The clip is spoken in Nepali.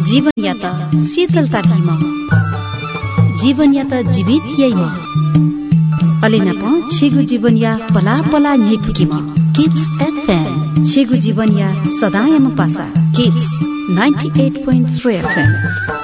जीवन या त शीतलता भीमा जीवन या त जीवित यैमा अलिना प छेगु जीवन या पला पला न्यै पुकीमा किप्स एफएम छेगु जीवन या सदायमा पासा किप्स 98.3 FM